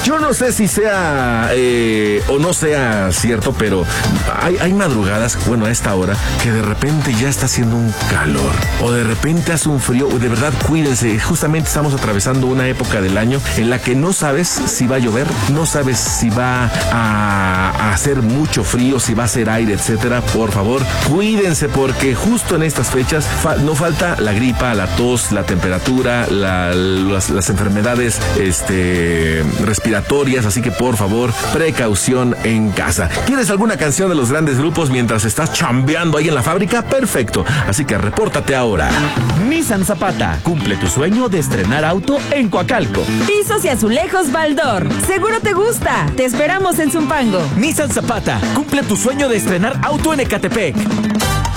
Yo no sé si sea o no sea cierto, pero hay madrugadas, bueno, a esta hora, que de repente ya está haciendo un calor, o de repente hace un frío. De verdad, cuídense. Justamente estamos atravesando una época del año en la que no sabes si va a llover, no sabes si va a hacer mucho frío, si va a hacer aire, etcétera. Por favor, cuídense, porque justo en estas fechas no falta la gripa, la tos, la temperatura, las enfermedades respiratorias, así que por favor, precaución en casa. ¿Quieres alguna canción de los grandes grupos mientras estás chambeando ahí en la fábrica? Perfecto, así que repórtate ahora. Nissan Zapata, cumple tu sueño de estrenar auto en Coacalco. Pisos y azulejos Baldor, seguro te gusta. Te esperamos en Zumpango. Nissan Zapata, cumple tu sueño de estrenar auto en Ecatepec.